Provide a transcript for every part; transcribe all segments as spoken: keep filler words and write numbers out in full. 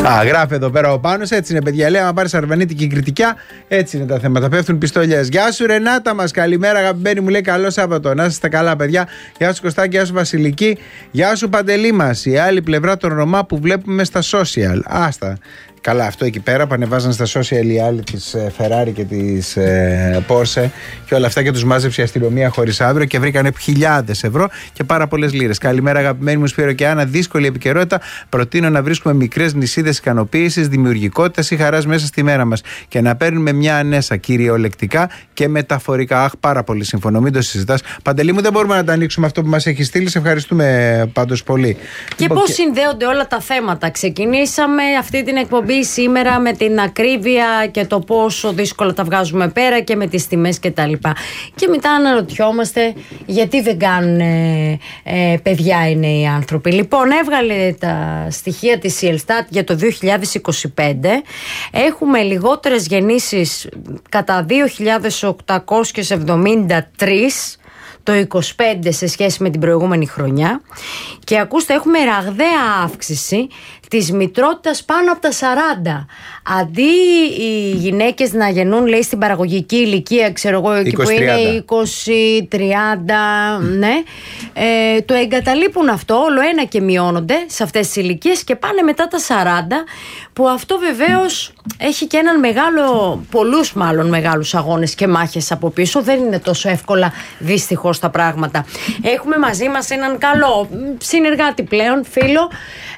Α, γράφει εδώ πέρα ο Πάνος, έτσι είναι παιδιά. Λέει: άμα πάρει αρβανίτικη κριτικιά, έτσι είναι τα θέματα. Πέφτουν πιστολιές. Γεια σου, Ρενάτα μας. Καλημέρα, αγαπημένη μου. Λέει: καλό Σάββατο. Να είστε καλά, παιδιά. Γεια σου, Κωστάκη. Γεια σου, Βασιλική. Γεια σου, Παντελή μας. Η άλλη πλευρά των Ρωμά που βλέπουμε στα social. Άστα. Καλά, αυτό εκεί πέρα που ανεβάζαν στα social οι άλλοι της ε, Ferrari και της ε, Porsche και όλα αυτά και τους μάζεψε η αστυνομία χωρίς αύριο και βρήκανε χιλιάδες ευρώ και πάρα πολλές λίρες. Καλημέρα, αγαπημένοι μου, Σπύρο και Άννα. Δύσκολη επικαιρότητα. Προτείνω να βρίσκουμε μικρές νησίδες ικανοποίησης, δημιουργικότητας ή χαράς μέσα στη μέρα μας και να παίρνουμε μια ανέσα κυριολεκτικά και μεταφορικά. Αχ, πάρα πολύ συμφωνώ. Μην το συζητάς. Παντελή μου, δεν μπορούμε να τα ανοίξουμε αυτό που μας έχει στείλει. Σε ευχαριστούμε πάντως πολύ. Και πώς συνδέονται όλα τα θέματα. Ξεκινήσαμε αυτή την εκπομπή σήμερα με την ακρίβεια και το πόσο δύσκολα τα βγάζουμε πέρα και με τις τιμές και τα λοιπά. Και μετά αναρωτιόμαστε γιατί δεν κάνουν ε, ε, παιδιά οι νέοι άνθρωποι. Λοιπόν, έβγαλε τα στοιχεία της Ελστάτ για το δύο χιλιάδες είκοσι πέντε. Έχουμε λιγότερες γεννήσεις κατά δύο χιλιάδες οκτακόσιες εβδομήντα τρεις το είκοσι πέντε σε σχέση με την προηγούμενη χρονιά. Και ακούστε, έχουμε ραγδαία αύξηση της μητρότητας πάνω από τα σαράντα. Αντί οι γυναίκες να γεννούν, λέει, στην παραγωγική ηλικία, ξέρω εγώ, εκεί που είναι είκοσι τριάντα, ναι, ε, το εγκαταλείπουν αυτό, όλο ένα και μειώνονται σε αυτές τις ηλικίες και πάνε μετά τα σαράντα, που αυτό βεβαίως έχει και έναν μεγάλο, πολλούς μάλλον μεγάλους αγώνες και μάχες από πίσω. Δεν είναι τόσο εύκολα δυστυχώς τα πράγματα. Έχουμε μαζί μας έναν καλό συνεργάτη πλέον, φίλο,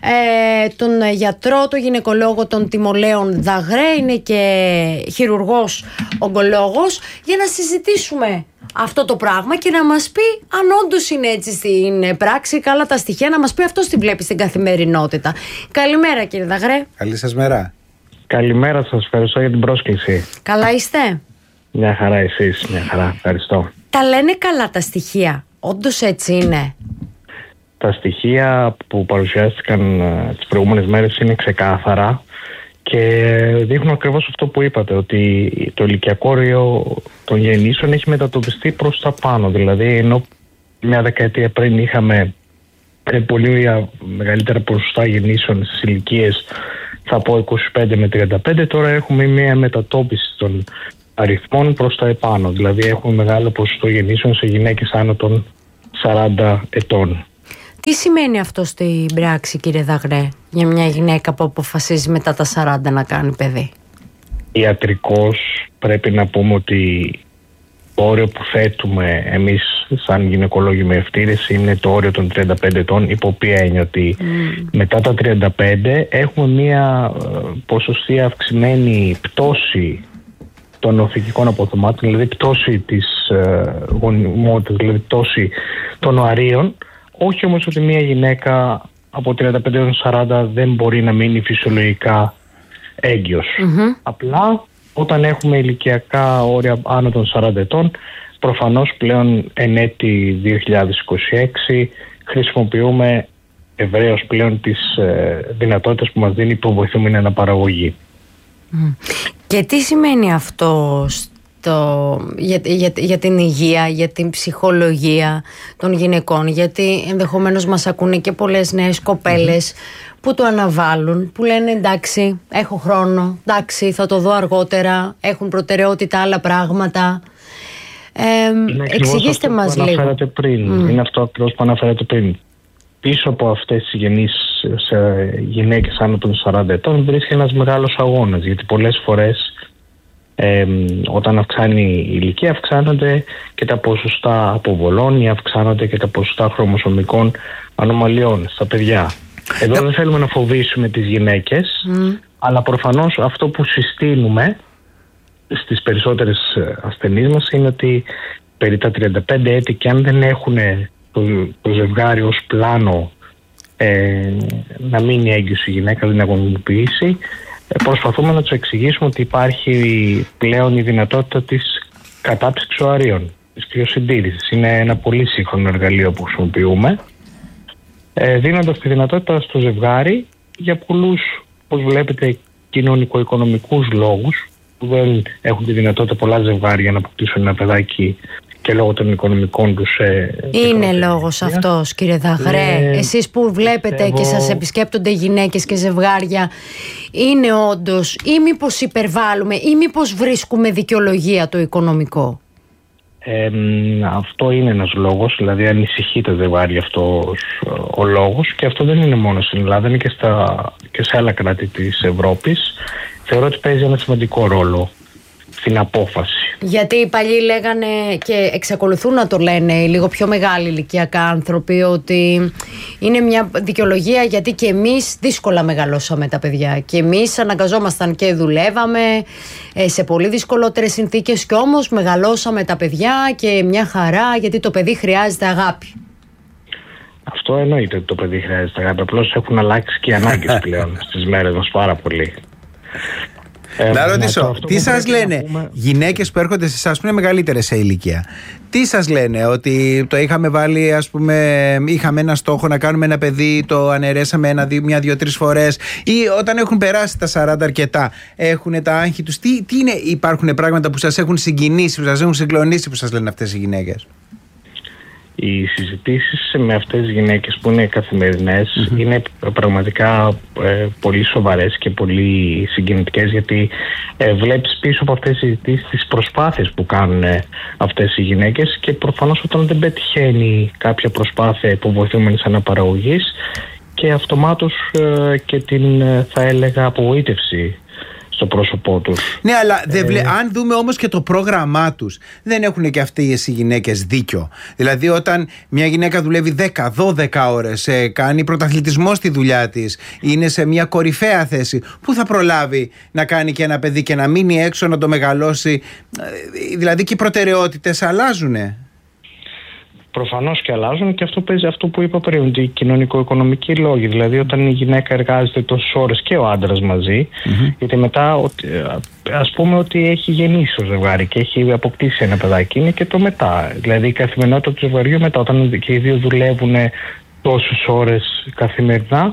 ε, τον γιατρό, τον γυναικολόγο, τον Τιμολέων Δαγρέ, είναι και χειρουργός ογκολόγος, για να συζητήσουμε αυτό το πράγμα και να μας πει αν όντως είναι έτσι στην πράξη, καλά τα στοιχεία, να μας πει αυτό τι βλέπει στην καθημερινότητα. Καλημέρα, κύριε Δαγρέ. Καλή σας μέρα. Καλημέρα σας, ευχαριστώ για την πρόσκληση. Καλά είστε? Μια χαρά εσείς, μια χαρά, ευχαριστώ. Τα λένε καλά τα στοιχεία, όντως έτσι είναι? Τα στοιχεία που παρουσιάστηκαν uh, τις προηγούμενες μέρες είναι ξεκάθαρα και δείχνουν ακριβώς αυτό που είπατε, ότι το ηλικιακό όριο των γεννήσεων έχει μετατοπιστεί προς τα πάνω. Δηλαδή, ενώ μια δεκαετία πριν είχαμε πολύ μεγαλύτερα ποσοστά γεννήσεων στις ηλικίες, θα πω είκοσι πέντε με τριάντα πέντε, τώρα έχουμε μια μετατόπιση των αριθμών προς τα επάνω. Δηλαδή, έχουμε μεγάλο ποσοστό γεννήσεων σε γυναίκες άνω των σαράντα ετών. Τι σημαίνει αυτό στην πράξη, κύριε Δαγρέ, για μια γυναίκα που αποφασίζει μετά τα σαράντα να κάνει παιδί? Ιατρικώς πρέπει να πούμε ότι το όριο που θέτουμε εμείς σαν γυναικολόγοι με ευθύνες είναι το όριο των τριάντα πέντε ετών, υπό οποία έννοια ότι mm. μετά τα τριάντα πέντε έχουμε μια ποσοστή αυξημένη πτώση των οφυκικών αποθεμάτων, δηλαδή πτώση της ε, γονιμότητας, δηλαδή πτώση των οαρίων. Όχι όμως ότι μια γυναίκα από τριάντα πέντε έως σαράντα δεν μπορεί να μείνει φυσιολογικά έγκυος. Mm-hmm. Απλά όταν έχουμε ηλικιακά όρια άνω των σαράντα ετών, προφανώς πλέον εν έτη δύο χιλιάδες είκοσι έξι χρησιμοποιούμε ευρέως πλέον τις ε, δυνατότητες που μας δίνει η υποβοηθούμενη αναπαραγωγή. Mm. Και τι σημαίνει αυτό στο, για, για, για την υγεία, για την ψυχολογία των γυναικών? Γιατί ενδεχομένως μας ακούνε και πολλές νέες κοπέλες mm-hmm. που το αναβάλουν, που λένε εντάξει, έχω χρόνο, εντάξει, θα το δω αργότερα, έχουν προτεραιότητα άλλα πράγματα. Ε, εξηγήστε μας λίγο. Πριν. Mm. Είναι αυτό ακριβώς που αναφέρατε πριν. Πίσω από αυτές τις γεννήσεις σε γυναίκες άνω των σαράντα ετών βρίσκεται ένας μεγάλος αγώνας, γιατί πολλές φορές ε, όταν αυξάνει η ηλικία αυξάνονται και τα ποσοστά αποβολών ή αυξάνονται και τα ποσοστά χρωμοσωμικών ανομαλιών στα παιδιά. Εδώ δεν θέλουμε να φοβήσουμε τις γυναίκες, mm. αλλά προφανώς αυτό που συστήνουμε στις περισσότερες ασθενείς μας είναι ότι περί τα τριάντα πέντε έτη, και αν δεν έχουν το, το ζευγάρι ως πλάνο ε, να μείνει έγκυος η γυναίκα, δεν αγωνιμοποιήσει, ε, προσπαθούμε να τους εξηγήσουμε ότι υπάρχει πλέον η δυνατότητα της κατάψυξης οαρίων, της κρυοσυντήρησης. Είναι ένα πολύ σύγχρονο εργαλείο που χρησιμοποιούμε, ε, δίνοντας τη δυνατότητα στο ζευγάρι για πολλούς, όπως βλέπετε, κοινωνικο-οικονομικούς λόγους, που δεν έχουν τη δυνατότητα πολλά ζευγάρια να αποκτήσουν ένα παιδάκι και λόγω των οικονομικών τους. Ε, είναι λόγος αυτός, κύριε Δαγρέ? Ε, Εσείς που βλέπετε πιστεύω... και σας επισκέπτονται γυναίκες και ζευγάρια, είναι όντως, ή μήπως υπερβάλλουμε, ή μήπως βρίσκουμε δικαιολογία το οικονομικό? Ε, αυτό είναι ένας λόγος, δηλαδή ανησυχεί το ζευγάρι αυτός ο λόγος, και αυτό δεν είναι μόνο στην Ελλάδα, είναι και, στα, και σε άλλα κράτη της Ευρώπης. Θεωρώ ότι παίζει ένα σημαντικό ρόλο στην απόφαση. Γιατί οι παλιοί λέγανε και εξακολουθούν να το λένε οι λίγο πιο μεγάλοι ηλικιακά άνθρωποι, ότι είναι μια δικαιολογία γιατί και εμείς δύσκολα μεγαλώσαμε τα παιδιά και εμείς αναγκαζόμασταν και δουλεύαμε σε πολύ δυσκολότερες συνθήκες, και όμως μεγαλώσαμε τα παιδιά και μια χαρά, γιατί το παιδί χρειάζεται αγάπη. Αυτό εννοείται ότι το παιδί χρειάζεται αγάπη, απλώς έχουν αλλάξει και οι ανάγκες πλέον στις μέρες μας πάρα πολύ. Ε, να ρωτήσω, τι σας λένε πούμε... γυναίκες που έρχονται σε εσάς που είναι μεγαλύτερες σε ηλικία, τι σας λένε? Ότι το είχαμε βάλει, ας πούμε, είχαμε ένα στόχο να κάνουμε ένα παιδί, το αναιρέσαμε ένα, δύο, μια, δύο, τρεις φορές, ή όταν έχουν περάσει τα σαράντα αρκετά έχουν τα άγχη τους? Τι, τι είναι, υπάρχουν πράγματα που σας έχουν συγκινήσει, που σας έχουν συγκλονίσει, που σας λένε αυτές οι γυναίκες? Οι συζητήσεις με αυτές τις γυναίκες που είναι καθημερινές mm-hmm. είναι πραγματικά ε, πολύ σοβαρές και πολύ συγκινητικές, γιατί ε, βλέπεις πίσω από αυτές τις συζητήσεις τις προσπάθειες που κάνουν ε, αυτές οι γυναίκες, και προφανώς όταν δεν πετυχαίνει κάποια προσπάθεια υποβοηθούμενης αναπαραγωγής, και αυτομάτως ε, και την ε, θα έλεγα απογοήτευση στο πρόσωπό τους. Ναι, αλλά δεν βλέ... ε... αν δούμε όμως και το πρόγραμμά τους, δεν έχουν και αυτές οι γυναίκες δίκιο. Δηλαδή, όταν μια γυναίκα δουλεύει δέκα δώδεκα ώρες, ε, κάνει πρωταθλητισμό στη δουλειά της, είναι σε μια κορυφαία θέση, πού θα προλάβει να κάνει και ένα παιδί και να μείνει έξω να το μεγαλώσει? Ε, δηλαδή και οι προτεραιότητες αλλάζουνε. Προφανώς και αλλάζουν, και αυτό παίζει αυτό που είπα πριν, ότι οι κοινωνικο-οικονομικοί λόγοι. Δηλαδή, όταν η γυναίκα εργάζεται τόσες ώρες και ο άντρας μαζί, mm-hmm. γιατί μετά, ας πούμε ότι έχει γεννήσει το ζευγάρι και έχει αποκτήσει ένα παιδάκι, είναι και το μετά. Δηλαδή, η καθημερινότητα του ζευγαριού μετά, όταν και οι δύο δουλεύουν τόσες ώρες καθημερινά.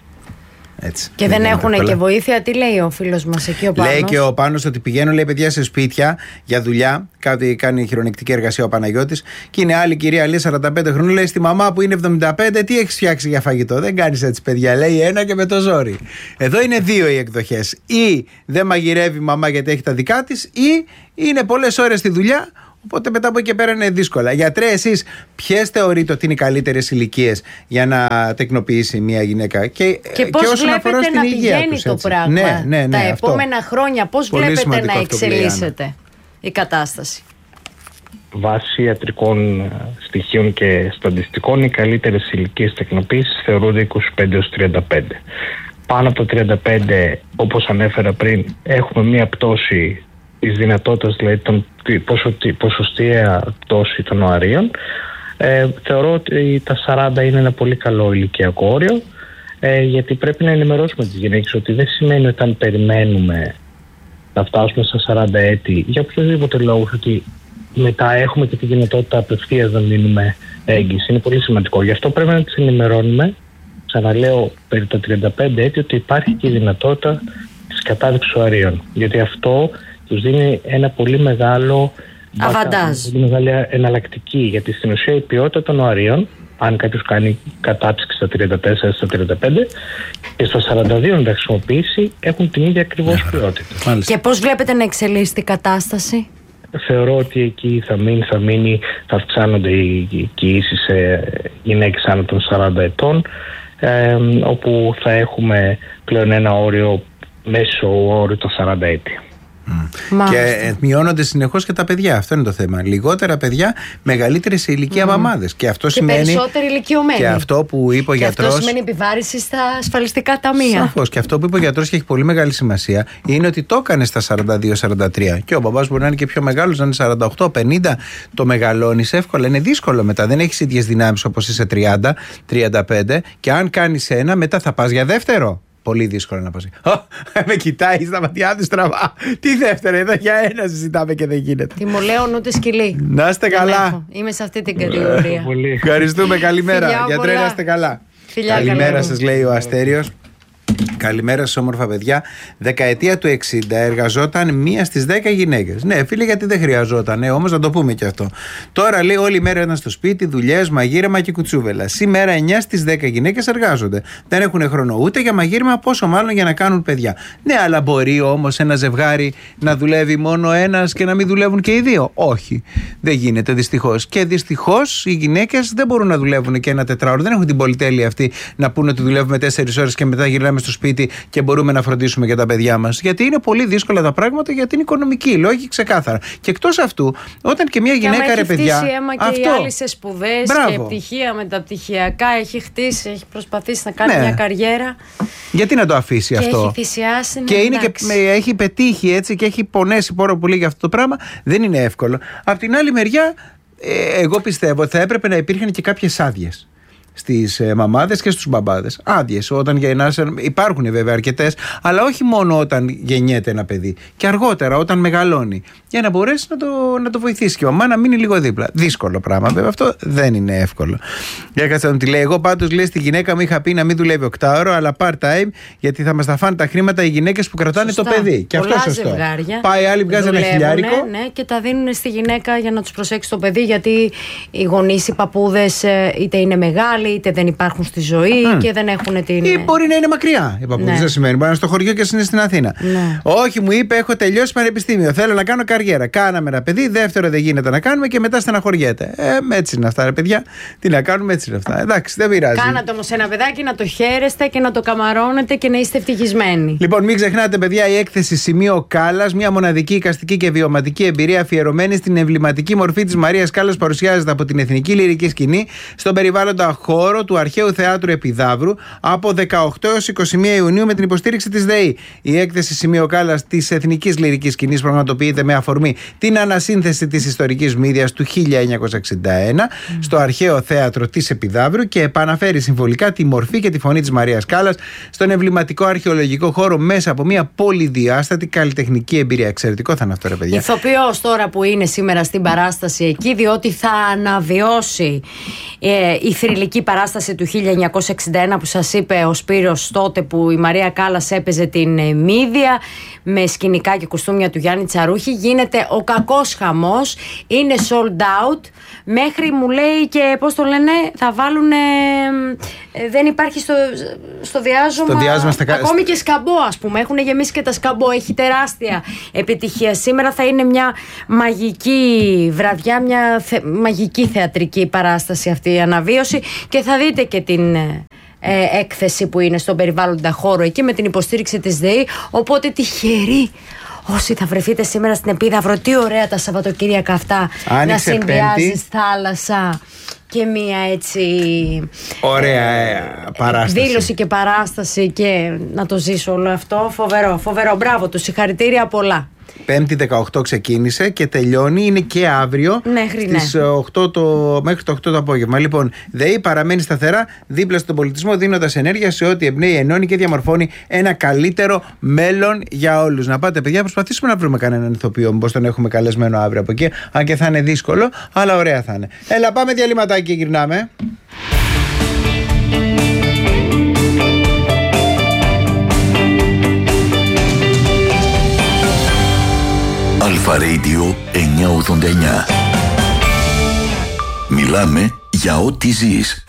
Έτσι, και δεν, δεν έχουν και βοήθεια. Τι λέει ο φίλος μας εκεί ο Πάνος? Λέει και ο Πάνος ότι πηγαίνουν, λέει, παιδιά σε σπίτια για δουλειά. Κάτι κάνει χειρονακτική εργασία ο Παναγιώτης. Και είναι άλλη κυρία, λέει, σαράντα πέντε χρόνων, λέει, στη μαμά που είναι εβδομήντα πέντε, τι έχεις φτιάξει για φαγητό? Δεν κάνεις έτσι, παιδιά. Λέει ένα και με το ζόρι. Εδώ είναι δύο οι εκδοχές. Ή δεν μαγειρεύει η μαμά γιατί έχει τα δικά της, ή είναι πολλές ώρες στη δουλειά. Οπότε μετά από εκεί και πέρα είναι δύσκολα. Γιατρέ, εσείς ποιες θεωρείτε ότι είναι οι καλύτερες ηλικίες για να τεκνοποιήσει μια γυναίκα? Και, και πώς και όσον αφορά στην να υγεία πηγαίνει τους, το πράγμα ναι, ναι, ναι, τα αυτό. επόμενα χρόνια? Πώς Πολύ βλέπετε να εξελίσσεται η κατάσταση? Βάσει ιατρικών στοιχείων και στατιστικών, οι καλύτερες ηλικίες τεκνοποίησης θεωρούνται είκοσι πέντε έως τριάντα πέντε. Πάνω από το τριάντα πέντε, όπως ανέφερα πριν, έχουμε μία πτώση της δυνατότητας, δηλαδή τον, ποσοστιαία πτώση των οαρίων. Ε, θεωρώ ότι τα σαράντα είναι ένα πολύ καλό ηλικιακό όριο, ε, γιατί πρέπει να ενημερώσουμε τις γυναίκες ότι δεν σημαίνει ότι αν περιμένουμε να φτάσουμε στα σαράντα έτη για οποιοδήποτε λόγο, ότι μετά έχουμε και τη δυνατότητα απευθείας να μείνουμε έγκυες. Είναι πολύ σημαντικό. Γι' αυτό πρέπει να τις ενημερώνουμε, ξαναλέω, περί τα τριάντα πέντε έτη, ότι υπάρχει και η δυνατότητα της κατάδειξης οαρίων. Γιατί αυτό τους δίνει ένα πολύ μεγάλο αβαντάζ, πολύ μεγάλη εναλλακτική, γιατί στην ουσία η ποιότητα των οαρίων, αν κάποιος κάνει κατάψυξη στα τριάντα τέσσερα, στα τριάντα πέντε και στα σαράντα δύο να τα χρησιμοποιήσει, έχουν την ίδια ακριβώς ποιότητα. Και πώς βλέπετε να εξελίσσεται η κατάσταση? Θεωρώ ότι εκεί θα μείνει, θα μείνει, θα αυξάνονται οι κοίησεις σε γυναίκες άνω των σαράντα ετών, ε, όπου θα έχουμε πλέον ένα όριο, μέσο όριο των σαράντα έτη. Mm. Και μειώνονται συνεχώς και τα παιδιά. Αυτό είναι το θέμα. Λιγότερα παιδιά, μεγαλύτερες σε ηλικία mm. μαμάδες. Και αυτό και σημαίνει. Περισσότεροι ηλικιωμένοι. Και αυτό που είπε ο και γιατρός. Αυτό σημαίνει επιβάρηση στα ασφαλιστικά ταμεία. Σαφώς. Και αυτό που είπε ο γιατρός και έχει πολύ μεγάλη σημασία είναι ότι το έκανε στα σαράντα δύο σαράντα τρία. Και ο μπαμπάς μπορεί να είναι και πιο μεγάλος, να είναι σαράντα οκτώ πενήντα. Το μεγαλώνεις εύκολα. Είναι δύσκολο μετά. Δεν έχεις ίδιες δυνάμεις όπως είσαι τριάντα τριάντα πέντε. Και αν κάνεις ένα, μετά θα πας για δεύτερο. Πολύ δύσκολο να πας. Με κοιτάει στα ματιά του στραβά. Τι δεύτερο, εδώ για ένα συζητάμε και δεν γίνεται. Τι μου λέω ούτε σκυλί. Να είστε καλά. Είμαι σε αυτή την κατηγορία. Ευχαριστούμε, καλημέρα. Γιατρέ, να είστε καλά. Φιλιά, καλημέρα σας, λέει ο Αστέριος. Καλημέρα σας όμορφα παιδιά. Δεκαετία του εξήντα εργαζόταν μία στις δέκα γυναίκες. Ναι, φίλε, γιατί δεν χρειαζόταν, ναι, όμως να το πούμε και αυτό. Τώρα λέει όλη η μέρα ήταν στο σπίτι, δουλειές, μαγείρεμα και κουτσούβελα. Σήμερα εννιά στις δέκα γυναίκες εργάζονται. Δεν έχουν χρόνο ούτε για μαγείρεμα, πόσο μάλλον για να κάνουν παιδιά. Ναι, αλλά μπορεί όμως ένα ζευγάρι να δουλεύει μόνο ένας και να μην δουλεύουν και οι δύο? Όχι. Δεν γίνεται δυστυχώς. Και δυστυχώς οι γυναίκες δεν μπορούν να δουλεύουν και ένα τετράωρο. Δεν έχουν την πολυτέλεια αυτή να πούνε ότι δουλεύουμε τέσσερις ώρες και μετά γυρνάμε στο σπίτι και μπορούμε να φροντίσουμε για τα παιδιά μας. Γιατί είναι πολύ δύσκολα τα πράγματα για την οικονομική λόγη, ξεκάθαρα. Και εκτός αυτού, όταν και μια γυναίκα, και ρε παιδιά. Έχει χτίσει αίμα και αυτό, οι άλλοι σε σπουδές και πτυχία, μεταπτυχιακά. Έχει χτίσει, έχει προσπαθήσει να κάνει, ναι, μια καριέρα. Γιατί να το αφήσει και αυτό? Έχει θυσιάσει. Και, είναι και έχει πετύχει έτσι και έχει πονέσει πάρα πολύ για αυτό το πράγμα. Δεν είναι εύκολο. Απ' την άλλη μεριά, ε, εγώ πιστεύω ότι θα έπρεπε να υπήρχαν και κάποιες άδειες στις ε, μαμάδες και στους μπαμπάδες. Άδειες όταν γεννάσαι, υπάρχουν βέβαια αρκετές, αλλά όχι μόνο όταν γεννιέται ένα παιδί. Και αργότερα όταν μεγαλώνει. Για να μπορέσει να το, να το βοηθήσει και η μαμά να μείνει λίγο δίπλα. Δύσκολο πράγμα, βέβαια. Αυτό δεν είναι εύκολο. Για κάτσε να μου τη λέει. Εγώ πάντως λέει στη γυναίκα μου είχα πει να μην δουλεύει οκτάωρο, αλλά part-time, γιατί θα μας τα φάνε τα χρήματα οι γυναίκες που κρατάνε, σωστά, το παιδί. Και πολλά αυτό σωστό. Ζευγάρια πάει άλλη, βγάζει ένα χιλιάρικο. Ναι, και τα δίνουν στη γυναίκα για να τους προσέξει το παιδί, γιατί οι γονείς, οι παππούδες, είτε είναι μεγάλοι, είτε δεν υπάρχουν στη ζωή mm. και δεν έχουν την. Ή μπορεί να είναι μακριά οι παππούδες, ναι, δεν σημαίνει. Μπορεί να είναι στο χωριό και είναι στην Αθήνα. Ναι. Όχι, μου είπε, έχω τελειώσει πανεπιστήμιο. Θέλω να κάνω καριέρα. Κάναμε ένα παιδί. Δεύτερο δεν γίνεται να κάνουμε και μετά στεναχωριέται. Ε, έτσι είναι αυτά, ρε παιδιά. Τι να κάνουμε, έτσι είναι αυτά. Εντάξει, δεν πειράζει. Κάνατε όμως ένα παιδάκι να το χαίρεστε και να το καμαρώνετε και να είστε ευτυχισμένοι. Λοιπόν, μην ξεχνάτε, παιδιά, η έκθεση Σημείο Κάλλας, μια μοναδική εικαστική και βιωματική εμπειρία αφιερωμένη στην εμβληματική μορφή της Μαρίας Κάλλας, παρουσιάζεται από την Εθνική Λυρική Σκηνή στον περιβάλλοντα χώρο του Αρχαίου Θεάτρου Επιδαύρου από δεκαοκτώ έως είκοσι μία Ιουνίου με την υποστήριξη της ΔΕΗ. Η έκθεση Σημείο Κάλλας της Εθνικής Λυρικής Σκηνής πραγματοποιείται με αφορμή την ανασύνθεση της ιστορικής μύδιας του χίλια εννιακόσια εξήντα ένα mm. στο Αρχαίο Θέατρο της Επιδαύρου και επαναφέρει συμβολικά τη μορφή και τη φωνή της Μαρίας Κάλλας στον εμβληματικό αρχαιολογικό χώρο μέσα από μια πολυδιάστατη καλλιτεχνική εμπειρία. Εξαιρετικό θα είναι αυτό, ρε παιδιά. Ηθοποιός τώρα που είναι σήμερα στην παράσταση εκεί, διότι θα αναβιώσει ε, η θρυλική παράσταση του χίλια εννιακόσια εξήντα ένα που σας είπε ο Σπύρος τότε, που η Μαρία Κάλλας έπαιζε την ε, μύδια με σκηνικά και κουστούμια του Γιάννη Τσαρούχη. Γίνεται ο κακός χαμός, είναι sold out. Μέχρι μου λέει και πώς το λένε, θα βάλουν. Ε, ε, δεν υπάρχει στο, στο διάζωμα. Στο διάζωμα στα... Ακόμη και σκαμπό, ας πούμε. Έχουν γεμίσει και τα σκαμπό. Έχει τεράστια επιτυχία. Σήμερα θα είναι μια μαγική βραδιά, μια θε, μαγική θεατρική παράσταση αυτή η αναβίωση. Και θα δείτε και την ε, έκθεση που είναι στον περιβάλλοντα χώρο εκεί με την υποστήριξη της ΔΕΗ. Οπότε τυχεροί όσοι θα βρεθείτε σήμερα στην Επίδαυρο, τι ωραία τα Σαββατοκύριακα αυτά. Άνοιξε να συνδυάζεις θάλασσα και μία έτσι ωραία ε, παράσταση. Δήλωση και παράσταση και να το ζήσω όλο αυτό. Φοβερό, φοβερό. Μπράβο του, συγχαρητήρια πολλά. Πέμπτη δεκαοκτώ ξεκίνησε και τελειώνει, είναι και αύριο μέχρι, στις ναι. οκτώ το, μέχρι το οκτώ το απόγευμα. Λοιπόν, ΔΕΗ παραμένει σταθερά δίπλα στον πολιτισμό, δίνοντας ενέργεια σε ό,τι εμπνέει, ενώνει και διαμορφώνει ένα καλύτερο μέλλον για όλους. Να πάτε, παιδιά, προσπαθήσουμε να βρούμε κανέναν ηθοποιό. Μήπως τον έχουμε καλεσμένο αύριο από εκεί, αν και θα είναι δύσκολο, αλλά ωραία θα είναι. Έλα, πάμε διαλυματάκι και γυρνάμε. Αλφα Radio εννιακόσια ογδόντα εννιά. Μιλάμε για ό,τι ζεις.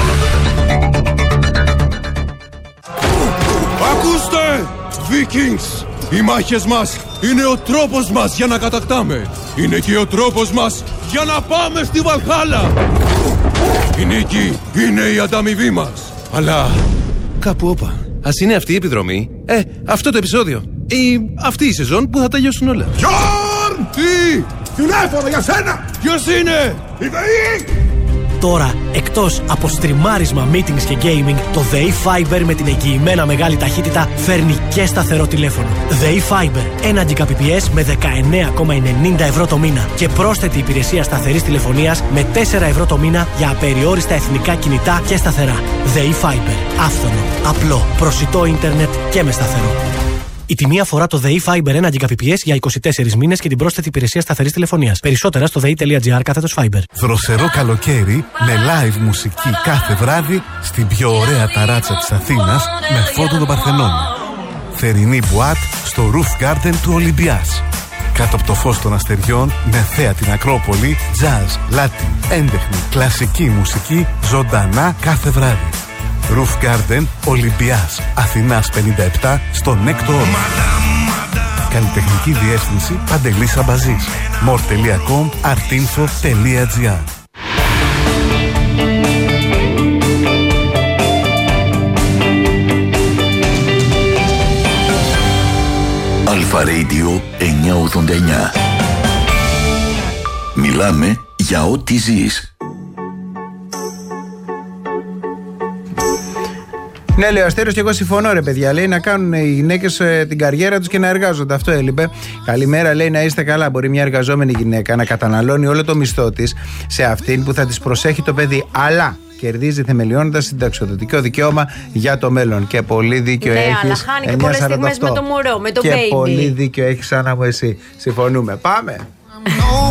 Ακούστε! Vikings! Οι μάχες μας είναι ο τρόπος μας για να κατακτάμε. Είναι και ο τρόπος μας για να πάμε στη Βαλχάλα. Η νίκη είναι η ανταμοιβή μας. Αλλά κάπου όπα. Ας είναι αυτή η επιδρομή. Ε, αυτό το επεισόδιο. Ή αυτή η σεζόν που θα τελειώσουν όλα. Γιόρν! Τι! Τηλέφωνο για σένα! Ποιος είναι? Η ΔΕΗ! Τώρα, εκτός από στριμάρισμα, meetings και gaming, το ΔΕΗ Fiber με την εγγυημένα μεγάλη ταχύτητα φέρνει και σταθερό τηλέφωνο. ΔΕΗ Fiber, ένα Gbps με δεκαεννέα κόμμα ενενήντα ευρώ το μήνα και πρόσθετη υπηρεσία σταθερής τηλεφωνίας με τέσσερα ευρώ το μήνα για απεριόριστα εθνικά κινητά και σταθερά. ΔΕΗ Fiber, άφθονο, απλό, προσιτό ίντερνετ και με σταθερό. Η τιμή αφορά το ΔΕΗ Fiber ένα Gbps για είκοσι τέσσερις μήνες και την πρόσθετη υπηρεσία σταθερής τηλεφωνίας. Περισσότερα στο δei.gr κάθετος Fiber. Δροσερό καλοκαίρι με live μουσική κάθε βράδυ στην πιο ωραία ταράτσα της Αθήνας με φόντο τον Παρθενώνα. Θερινή μπουάτ στο Roof Garden του Ολυμπιάς. Κάτω από το φως των αστεριών με θέα την Ακρόπολη, jazz, Latin, έντεχνη, κλασική μουσική ζωντανά κάθε βράδυ. Roof Garden Ολυμπιάς Αθηνάς πενήντα επτά στο Νέκτο Όρος. Καλλιτεχνική διεύθυνση Παντελής Αμπαζής. more τελεία com artinfo τελεία gr. Αλφα Radio εννιακόσια ογδόντα εννιά. Μιλάμε για ό,τι ζεις. Ναι, λέει ο Αστέριος, και εγώ συμφωνώ, ρε παιδιά. Λέει να κάνουν οι γυναίκες ε, την καριέρα τους και να εργάζονται. Αυτό έλειπε. Καλημέρα, λέει, να είστε καλά. Μπορεί μια εργαζόμενη γυναίκα να καταναλώνει όλο το μισθό της σε αυτήν που θα της προσέχει το παιδί. Αλλά κερδίζει θεμελιώνοντας συνταξιοδοτικό δικαίωμα για το μέλλον. Και πολύ δίκιο ναι, έχεις. Αλλά χάνει και πολλές στιγμές με το μωρό, με το και baby. Πολύ δίκιο έχεις, Άννα μου, εσύ. Συμφωνούμε. Πάμε.